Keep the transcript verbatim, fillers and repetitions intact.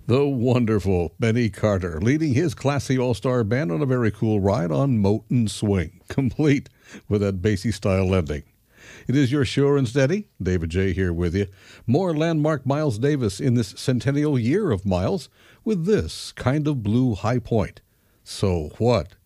The wonderful Benny Carter leading his classy all-star band on a very cool ride on Moten Swing, complete with that bassy style ending. It is your sure and steady, David J. here with you. More landmark Miles Davis in this centennial year of Miles with this kind of blue high point. So what?